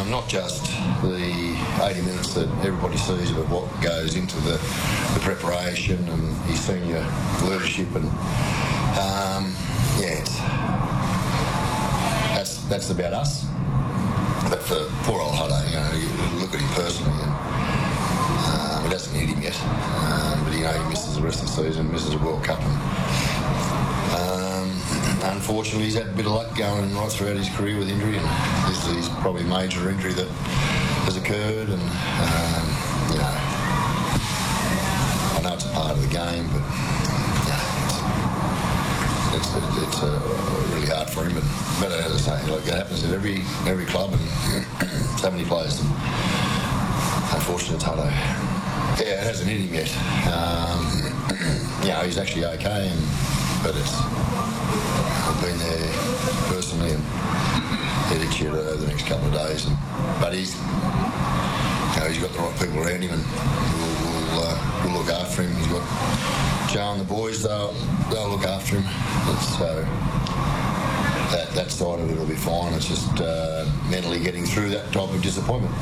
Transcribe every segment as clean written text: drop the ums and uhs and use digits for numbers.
not just the 80 minutes that everybody sees, but what goes into the preparation and his senior leadership, and that's about us. But for poor old Hutto, you look at him personally, and it hasn't hit him yet. But he misses the rest of the season, misses the World Cup, and unfortunately he's had a bit of luck going right throughout his career with injury, and this is probably a major injury that has occurred, and I know it's a part of the game, but it's really hard for him. But as I say, it happens at every club, and so many players. And unfortunately, it's Hutto. Yeah, it hasn't hit him yet. He's actually okay, but I've been there personally, and he'll itch you over the next couple of days. But he's got the right people around him, and we'll look after him. He's got Joe and the boys; they'll look after him. So that side of it will be fine. It's just mentally getting through that type of disappointment.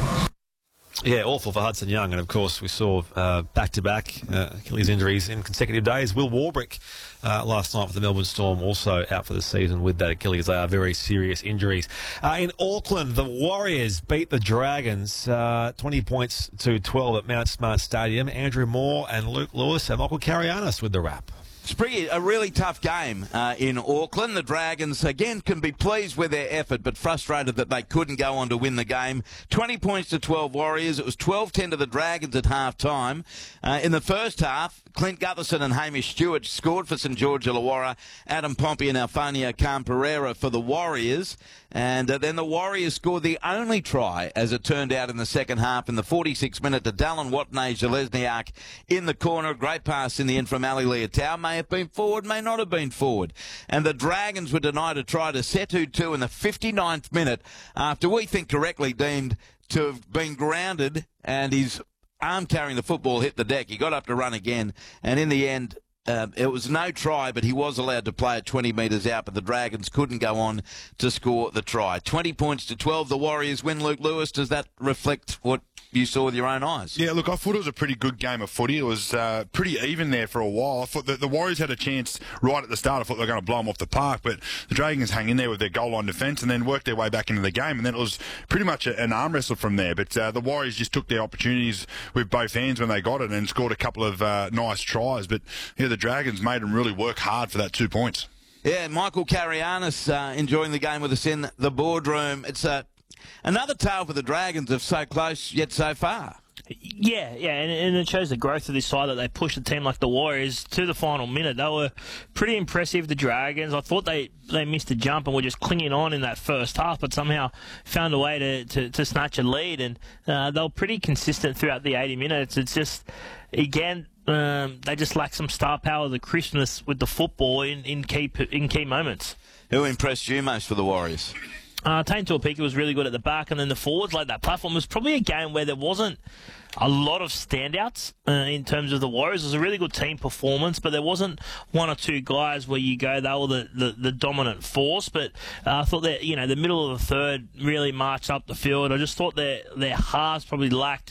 Yeah, awful for Hudson Young, and of course we saw back-to-back Achilles injuries in consecutive days. Will Warbrick last night for the Melbourne Storm also out for the season with that Achilles. They are very serious injuries. In Auckland, the Warriors beat the Dragons 20 points to 12 at Mount Smart Stadium. Andrew Moore and Luke Lewis and Michael Carianis with the wrap. Spriggy, a really tough game in Auckland. The Dragons, again, can be pleased with their effort, but frustrated that they couldn't go on to win the game. 20 points to 12 Warriors. It was 12-10 to the Dragons at half-time. In the first half, Clint Gutherson and Hamish Stewart scored for St George Illawarra. Adam Pompey and Alphonio Camperera for the Warriors. And then the Warriors scored the only try, as it turned out, in the second half in the 46th minute to Dallin Watney-Zalesniak in the corner. A great pass in the end from Ali Leotau. May have been forward, may not have been forward. And the Dragons were denied a try to Setu 2 in the 59th minute after we think correctly deemed to have been grounded, and his arm carrying the football hit the deck. He got up to run again, and in the end, it was no try, but he was allowed to play at 20 metres out, but the Dragons couldn't go on to score the try. 20 points to 12, the Warriors win. Luke Lewis, does that reflect what you saw with your own eyes? Yeah, look, I thought it was a pretty good game of footy. It was pretty even there for a while. I thought that the Warriors had a chance right at the start. I thought they were going to blow them off the park, but the Dragons hung in there with their goal line defence and then worked their way back into the game, and then it was pretty much an arm wrestle from there. But the Warriors just took their opportunities with both hands when they got it and scored a couple of nice tries. But the Dragons made them really work hard for that 2 points. Yeah, Michael Carianis enjoying the game with us in the boardroom. It's another tale for the Dragons of so close yet so far. Yeah, and it shows the growth of this side that they pushed a team like the Warriors to the final minute. They were pretty impressive, the Dragons. I thought they missed a jump and were just clinging on in that first half, but somehow found a way to snatch a lead, and they were pretty consistent throughout the 80 minutes. It's just, again, they just lack some star power, the crispness with the football in key moments. Who impressed you most for the Warriors? Tane Tuapika was really good at the back, and then the forwards like that platform. It was probably a game where there wasn't a lot of standouts in terms of the Warriors. It was a really good team performance, but there wasn't one or two guys where you go, they were the dominant force. But I thought that, the middle of the third really marched up the field. I just thought their halves probably lacked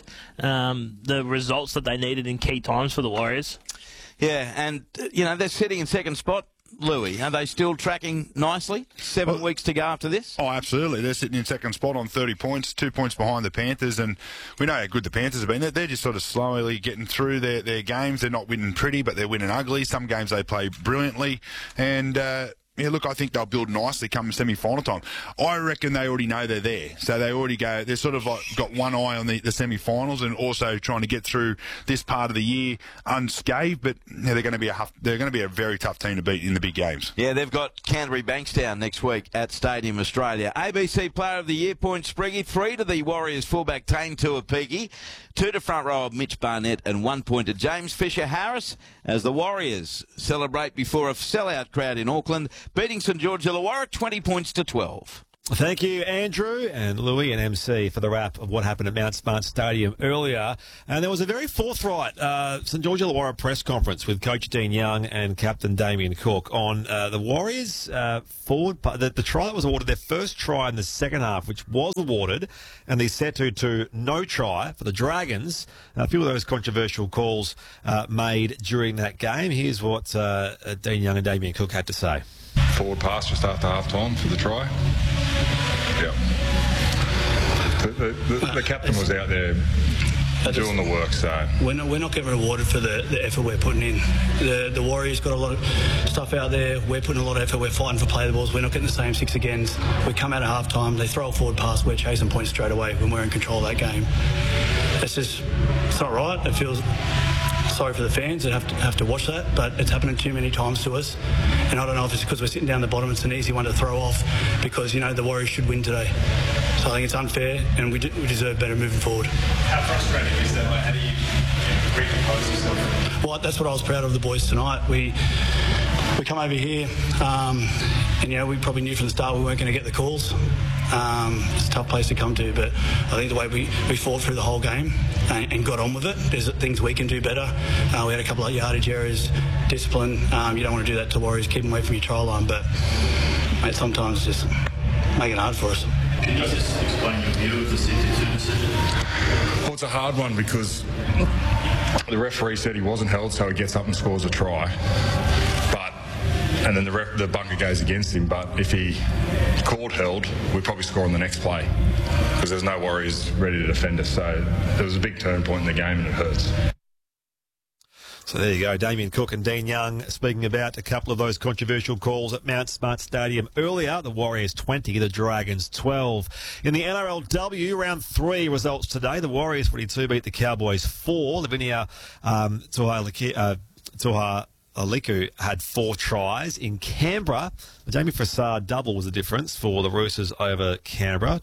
the results that they needed in key times for the Warriors. Yeah, and, they're sitting in second spot. Louis, are they still tracking nicely? 7 weeks to go after this? Oh, absolutely. They're sitting in second spot on 30 points, 2 points behind the Panthers, and we know how good the Panthers have been. They're just sort of slowly getting through their games. They're not winning pretty, but they're winning ugly. Some games they play brilliantly, and yeah, look, I think they'll build nicely come semi-final time. I reckon they already know they're there. So they already go, they're sort of like got one eye on the semi-finals and also trying to get through this part of the year unscathed, but they're going to be a very tough team to beat in the big games. Yeah, they've got Canterbury Bankstown next week at Stadium Australia. ABC Player of the Year points, Spriggy. 3 to the Warriors fullback Tane Tuapika, 2 to front rower Mitch Barnett, and 1 point to James Fisher-Harris as the Warriors celebrate before a sellout crowd in Auckland, beating St George Illawarra 20 points to 12. Thank you, Andrew and Louis and MC, for the wrap of what happened at Mount Smart Stadium earlier. And there was a very forthright St George Illawarra press conference with Coach Dean Young and Captain Damien Cook on the Warriors forward. The try that was awarded, their first try in the second half, which was awarded, and the Setu to no try for the Dragons. A few of those controversial calls made during that game. Here's what Dean Young and Damien Cook had to say. Forward pass just after half-time for the try. Yeah. The captain was out there doing the work, so... We're not getting rewarded for the effort we're putting in. The Warriors got a lot of stuff out there. We're putting a lot of effort. We're fighting for play the balls. We're not getting the same 6 agains. We come out at half-time. They throw a forward pass. We're chasing points straight away when we're in control of that game. It's not right. It feels... Sorry for the fans that have to watch that, but it's happening too many times to us. And I don't know if it's because we're sitting down the bottom. It's an easy one to throw off because, the Warriors should win today. So I think it's unfair and we deserve better moving forward. How frustrating is that? How do you recompose yourself? Well, that's what I was proud of the boys tonight. We come over here and, we probably knew from the start we weren't going to get the calls. It's a tough place to come to, but I think the way we fought through the whole game and got on with it, there's things we can do better. We had a couple of yardage errors, discipline. You don't want to do that to Warriors, keep them away from your try line, but mate, sometimes just make it hard for us. Can you just explain your view of the 62 decision? Well, it's a hard one because the referee said he wasn't held, so he gets up and scores a try. And then the bunker goes against him, but if he called held, we'd probably score on the next play because there's no Warriors ready to defend us. So there was a big turn point in the game and it hurts. So there you go, Damien Cook and Dean Young speaking about a couple of those controversial calls at Mount Smart Stadium earlier. The Warriors 20, the Dragons 12. In the NRLW, round 3 results today. The Warriors 42 beat the Cowboys 4. Lavinia Aliku had 4 tries. In Canberra, the Jamie Frassard double was the difference for the Roosters over Canberra,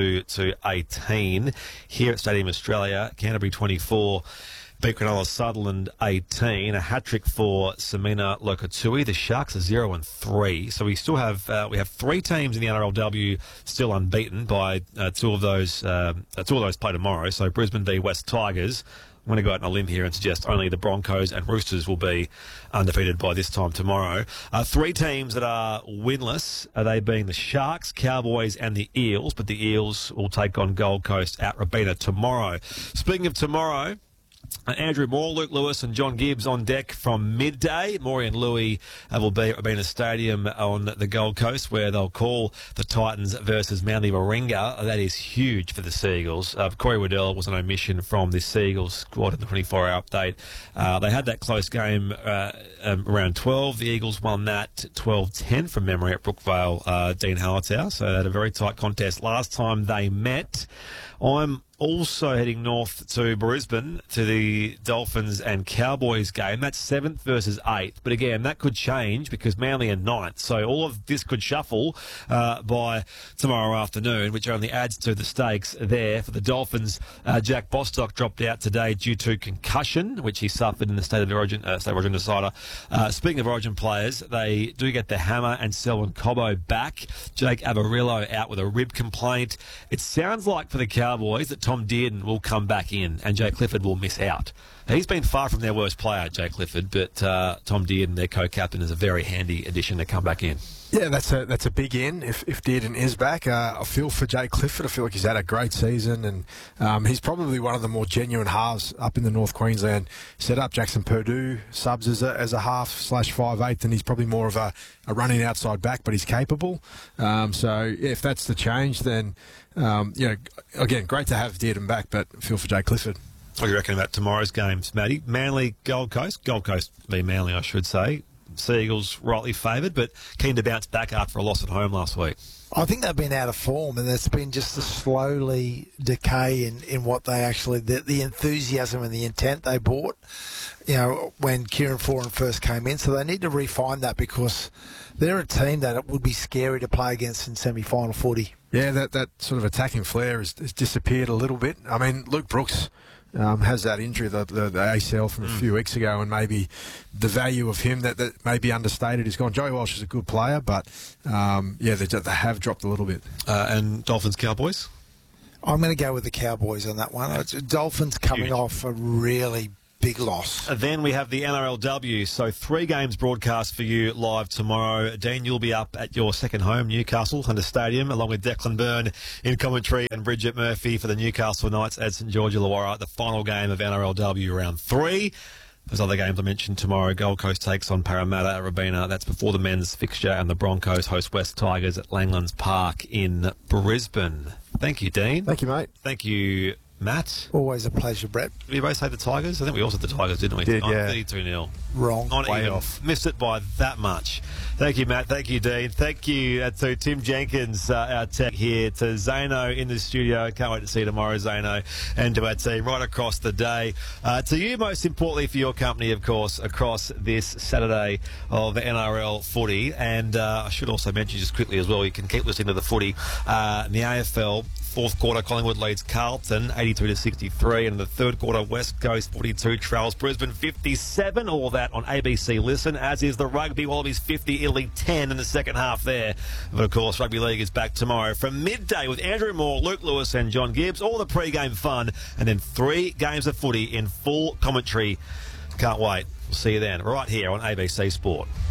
22-18. Here at Stadium Australia, Canterbury 24, beat Cronulla Sutherland 18. A hat-trick for Samina Lokatui. The Sharks are 0-3. So we still have 3 teams in the NRLW still unbeaten by two of those play tomorrow. So Brisbane v West Tigers. I'm going to go out on a limb here and suggest only the Broncos and Roosters will be undefeated by this time tomorrow. 3 teams that are winless, they being the Sharks, Cowboys and the Eels, but the Eels will take on Gold Coast at Robina tomorrow. Speaking of tomorrow, Andrew Moore, Luke Lewis and John Gibbs on deck from midday. Maury and Louis will be at Robina Stadium on the Gold Coast where they'll call the Titans versus Manly Warringah. That is huge for the Seagulls. Corey Waddell was an omission from the Seagulls squad in the 24-hour update. They had that close game around 12. The Eagles won that 12-10 from memory at Brookvale, Dean Hallertau. So they had a very tight contest last time they met. I'm also heading north to Brisbane to the Dolphins and Cowboys game. That's 7th versus 8th. But again, that could change because Manly are 9th. So all of this could shuffle by tomorrow afternoon, which only adds to the stakes there. For the Dolphins, Jack Bostock dropped out today due to concussion, which he suffered in the State of Origin decider. Speaking of Origin players, they do get the Hammer and Selwyn Cobbo back. Jake Avarillo out with a rib complaint. It sounds like for the Cowboys that Tom Dearden will come back in and Jay Clifford will miss out. He's been far from their worst player, Jay Clifford, but Tom Dearden, their co-captain, is a very handy addition to come back in. Yeah, that's a big in if Dearden is back. I feel for Jay Clifford. I feel like he's had a great season and he's probably one of the more genuine halves up in the North Queensland setup. Jackson Purdue subs as a half/5/8 and he's probably more of a running outside back, but he's capable. So yeah, if that's the change, then again, great to have Dearden back, but I feel for Jay Clifford. What do you reckon about tomorrow's games, Matty? Manly, Gold Coast. Gold Coast be Manly, I should say. Seagulls rightly favoured, but keen to bounce back after a loss at home last week. I think they've been out of form, and there's been just a slowly decay in what they actually, the enthusiasm and the intent they brought, when Kieran Foran first came in. So they need to refine that because they're a team that it would be scary to play against in semi-final footy. Yeah, that sort of attacking flair has disappeared a little bit. I mean, Luke Brooks has that injury, the ACL from a few weeks ago, and maybe the value of him that may be understated is gone. Joey Walsh is a good player, but they have dropped a little bit. And Dolphins Cowboys? I'm going to go with the Cowboys on that one. Dolphins coming off a really big loss. Then we have the NRLW, so 3 games broadcast for you live tomorrow. Dean, you'll be up at your second home, Newcastle, Hunter Stadium, along with Declan Byrne in commentary and Bridget Murphy for the Newcastle Knights at St George Illawarra, the final game of NRLW round 3. Those other games I mentioned tomorrow, Gold Coast takes on Parramatta at Robina. That's before the men's fixture, and the Broncos host West Tigers at Langlands Park in Brisbane. Thank you, Dean. Thank you, mate. Thank you, Matt. Always a pleasure, Brett. Did we both say the Tigers? I think we all said the Tigers, didn't we? Did, yeah. 32-0. Wrong. Not Way even off. Missed it by that much. Thank you, Matt. Thank you, Dean. Thank you to Tim Jenkins, our tech here, to Zano in the studio. Can't wait to see you tomorrow, Zano, and to our team right across the day. To you, most importantly, for your company, of course, across this Saturday of NRL footy. And I should also mention just quickly as well, you can keep listening to the footy in the AFL. Fourth quarter, Collingwood leads Carlton 82-63, and in the third quarter, West Coast 42, Trails Brisbane 57. All that on ABC Listen, as is the rugby. Wallabies 50, Italy 10 in the second half there. But of course, Rugby League is back tomorrow from midday with Andrew Moore, Luke Lewis, and John Gibbs. All the pre-game fun, and then 3 games of footy in full commentary. Can't wait. We'll see you then, right here on ABC Sport.